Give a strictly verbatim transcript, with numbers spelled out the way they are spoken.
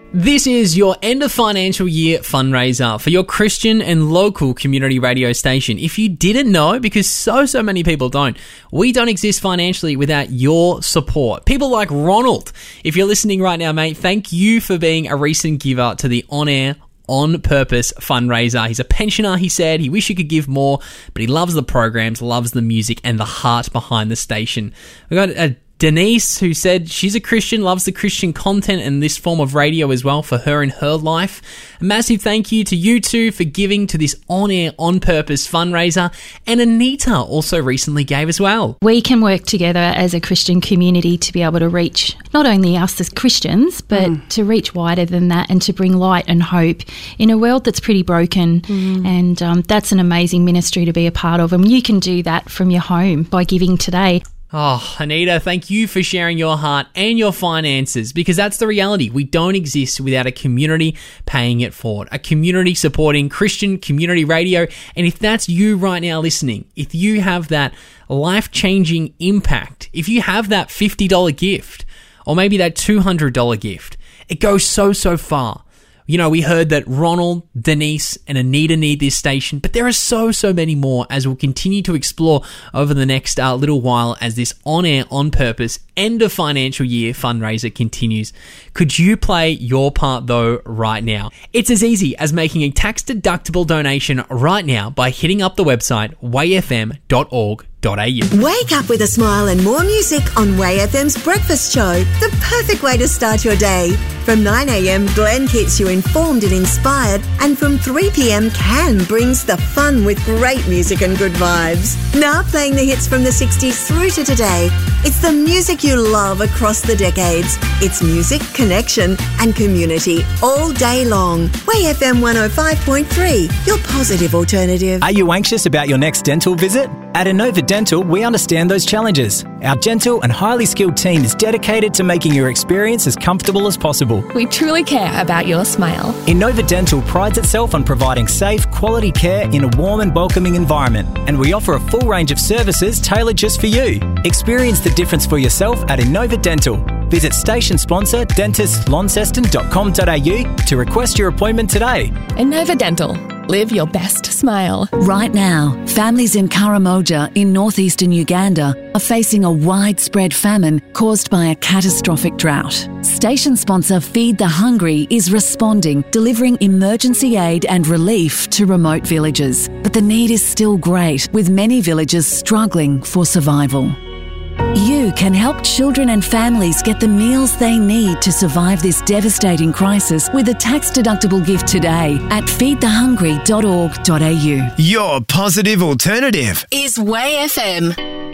This is your end of financial year fundraiser for your Christian and local community radio station. If you didn't know, because so, so many people don't, we don't exist financially without your support. People like Ronald. If you're listening right now, mate, thank you for being a recent giver to the On Air On Purpose fundraiser. He's a pensioner, he said. He wish he could give more, but he loves the programs, loves the music, and the heart behind the station. We've got a Denise, who said she's a Christian, loves the Christian content and this form of radio as well for her in her life. A massive thank you to you two for giving to this On-Air On Purpose fundraiser. And Anita also recently gave as well. We can work together as a Christian community to be able to reach not only us as Christians, but mm. to reach wider than that and to bring light and hope in a world that's pretty broken. Mm. And um, that's an amazing ministry to be a part of. And you can do that from your home by giving today. Oh, Anita, thank you for sharing your heart and your finances, because that's the reality. We don't exist without a community paying it forward, a community supporting Christian community radio. And if that's you right now listening, if you have that life-changing impact, if you have that fifty dollars gift or maybe that two hundred dollars gift, it goes so, so far. You know, we heard that Ronald, Denise, and Anita need this station, but there are so, so many more as we'll continue to explore over the next uh, little while as this On-Air On Purpose end of financial year fundraiser continues. Could you play your part though right now? It's as easy as making a tax-deductible donation right now by hitting up the website way f m dot org dot a u. Wake up with a smile and more music on Way F M's Breakfast Show, the perfect way to start your day. From nine a.m, Glenn keeps you informed and inspired, and from three p.m, Can brings the fun with great music and good vibes. Now playing the hits from the sixties through to today. It's the music you love across the decades. It's music, connection, and community all day long. Way F M one oh five point three, your positive alternative. Are you anxious about your next dental visit? At Inova Dental, we understand those challenges. Our gentle and highly skilled team is dedicated to making your experience as comfortable as possible. We truly care about your smile. Inova Dental prides itself on providing safe, quality care in a warm and welcoming environment, and we offer a full range of services tailored just for you. Experience the difference for yourself at Inova Dental. Visit station sponsor dentist launceston dot com dot a u to request your appointment today. Inova Dental. Live your best smile. Right now, families in Karamoja in northeastern Uganda are facing a widespread famine caused by a catastrophic drought. Station sponsor Feed the Hungry is responding, delivering emergency aid and relief to remote villages. But the need is still great, with many villages struggling for survival. You can help children and families get the meals they need to survive this devastating crisis with a tax-deductible gift today at feed the hungry dot org dot a u. Your positive alternative is Way F M.